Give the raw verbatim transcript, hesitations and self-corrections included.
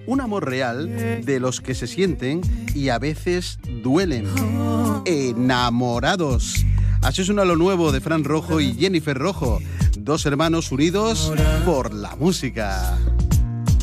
un amor real de los que se sienten y a veces duelen. Enamorados. Así suena lo nuevo de Fran Rojo y Jennifer Rojo, dos hermanos unidos por la música.